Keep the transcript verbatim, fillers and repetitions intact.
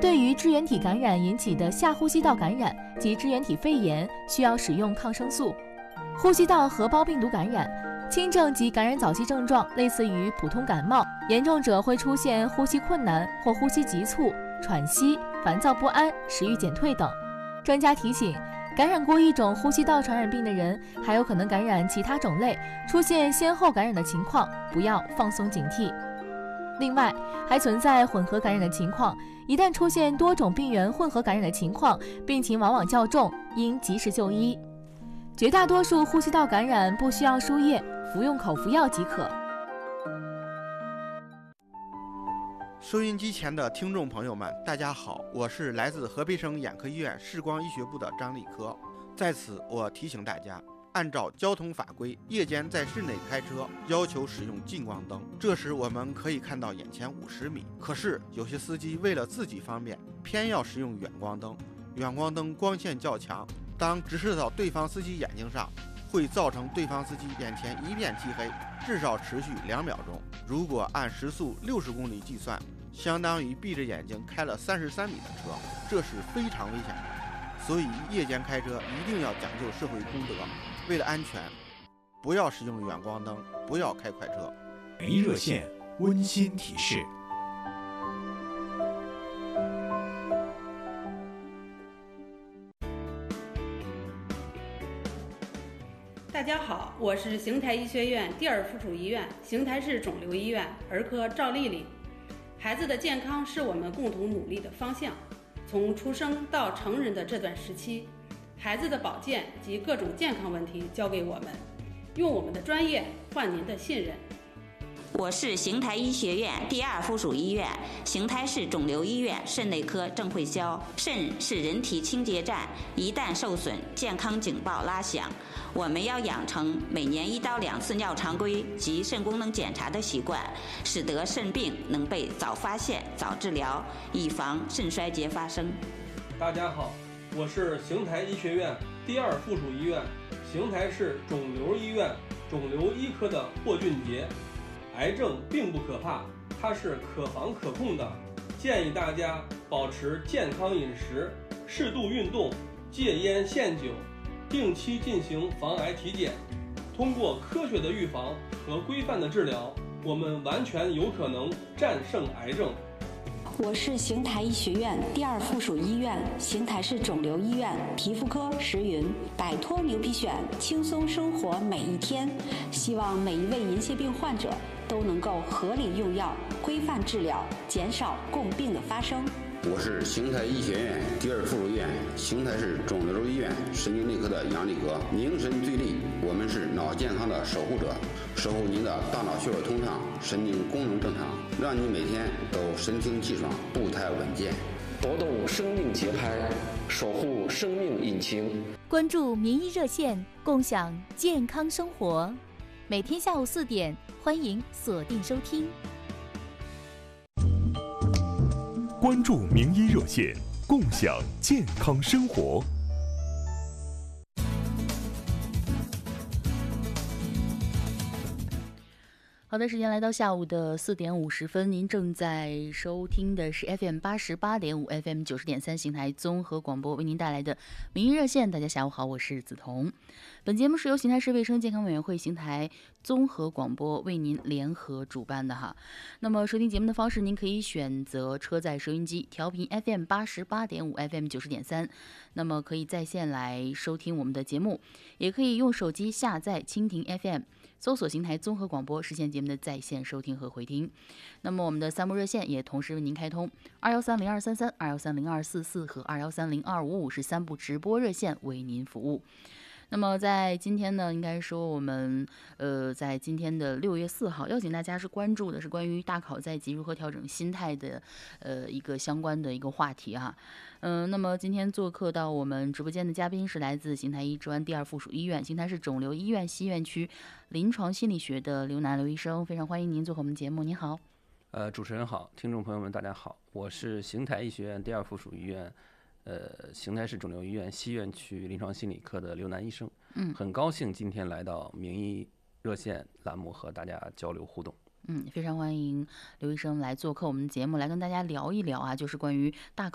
对于支原体感染引起的下呼吸道感染及支原体肺炎，需要使用抗生素。呼吸道合胞病毒感染，轻症及感染早期症状类似于普通感冒，严重者会出现呼吸困难或呼吸急促、喘息、烦躁不安、食欲减退等。专家提醒，感染过一种呼吸道传染病的人，还有可能感染其他种类，出现先后感染的情况，不要放松警惕。另外，还存在混合感染的情况，一旦出现多种病原混合感染的情况，病情往往较重，应及时就医。绝大多数呼吸道感染不需要输液，服用口服药即可。 收音机前的听众朋友们，大家好，我是来自河北省眼科医院视光医学部的张立科。在此，我提醒大家，按照交通法规，夜间在室内开车要求使用近光灯，这时我们可以看到眼前五十米。可是有些司机为了自己方便，偏要使用远光灯。远光灯光线较强，当直射到对方司机眼睛上，会造成对方司机眼前一片漆黑，至少持续两秒钟。如果按时速六十公里计算，相当于闭着眼睛开了三十三米的车，这是非常危险的。所以夜间开车一定要讲究社会公德，为了安全，不要使用远光灯，不要开快车。 名医热线温馨提示。 大家好，我是邢台医学院第二附属医院邢台市肿瘤医院儿科赵丽丽。孩子的健康是我们共同努力的方向。从出生到成人的这段时期，孩子的保健及各种健康问题交给我们，用我们的专业换您的信任。 我是邢台医学院第二附属医院邢台市肿瘤医院肾内科郑慧霄。肾是人体清洁站，一旦受损，健康警报拉响。我们要养成每年一到两次尿常规及肾功能检查的习惯，使得肾病能被早发现、早治疗，以防肾衰竭发生。 大家好，我是邢台医学院第二附属医院邢台市肿瘤医院肿瘤医科的霍俊杰。癌症并不可怕，它是可防可控的。建议大家保持健康饮食，适度运动，戒烟限酒，定期进行防癌体检。通过科学的预防和规范的治疗，我们完全有可能战胜癌症。 我是邢台医学院第二附属医院邢台市肿瘤医院皮肤科石云。摆脱牛皮癣，轻松生活每一天。希望每一位银屑病患者都能够合理用药，规范治疗，减少共病的发生。 我是邢台医学院第二附属医院邢台市肿瘤医院神经内科的杨立革。凝神聚力，我们是脑健康的守护者，守护您的大脑血管通畅，神经功能正常，让你每天都神清气爽，步态稳健。 拨动生命节拍，守护生命引擎。 关注名医热线，共享健康生活。每天下午四点，欢迎锁定收听。 关注名医热线，共享健康生活。 好的，时间来到下午的四点五十分，您正在收听的是 F M 八十八点五 F M 九十点三邢台综合广播为您带来的名医热线。大家下午好，我是梓潼。本节目是由邢台市卫生健康委员会邢台综合广播为您联合主办的哈。那么收听节目的方式，您可以选择车载收音机调频 F M 八十八点五 F M 九十点三，那么可以在线来收听我们的节目，也可以用手机下载蜻蜓 F M。搜索邢台综合广播，实现节目的在线收听和回听。那么我们的三部热线也同时为您开通，二幺三零二三三、二幺三零二四四和二幺三零二五五是三部直播热线为您服务。那么在今天呢，应该说我们呃在今天的六月四号，邀请大家是关注的是关于大考在即如何调整心态的呃一个相关的一个话题哈。嗯、呃，那么今天做客到我们直播间的嘉宾是来自邢台医专第二附属医院邢台市肿瘤医院西院区临床心理学的刘楠刘医生，非常欢迎您做客我们节目。您好。 呃，主持人好，听众朋友们大家好，我是邢台医学院第二附属医院。呃，邢台市肿瘤医院西院区临床心理科的刘楠医生，嗯，很高兴今天来到名医热线栏目和大家交流互动。 嗯，非常欢迎刘医生来做客我们的节目，来跟大家聊一聊啊，就是关于大考